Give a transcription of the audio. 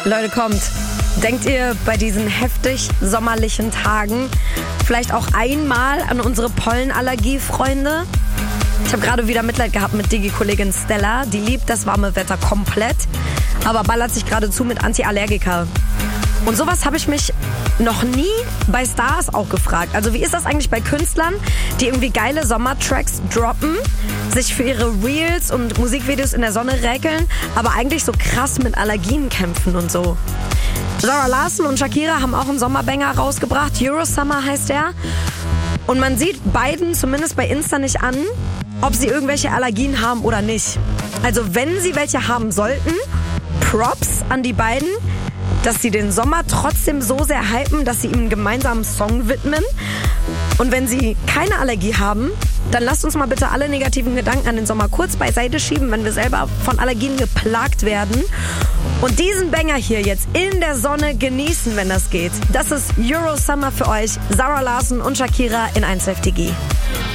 Leute, kommt. Denkt ihr bei diesen heftig sommerlichen Tagen vielleicht auch einmal an unsere Pollenallergie, Freunde? Ich habe gerade wieder Mitleid gehabt mit Digi-Kollegin Stella. Die liebt das warme Wetter komplett, aber ballert sich gerade zu mit Antiallergika. Und sowas habe ich mich noch nie bei Stars auch gefragt. Also wie ist das eigentlich bei Künstlern, die irgendwie geile Sommertracks droppen, sich für ihre Reels und Musikvideos in der Sonne räkeln, aber eigentlich so krass mit Allergien kämpfen und so. Zara Larsson und Shakira haben auch einen Sommerbanger rausgebracht. Eurosummer heißt der. Und man sieht beiden zumindest bei Insta nicht an, ob sie irgendwelche Allergien haben oder nicht. Also wenn sie welche haben sollten, Props an die beiden, dass sie den Sommer trotzdem so sehr hypen, dass sie ihm einen gemeinsamen Song widmen. Und wenn sie keine Allergie haben, dann lasst uns mal bitte alle negativen Gedanken an den Sommer kurz beiseite schieben, wenn wir selber von Allergien geplagt werden. Und diesen Banger hier jetzt in der Sonne genießen, wenn das geht. Das ist Eurosummer für euch. Zara Larsson und Shakira in 1 Digi.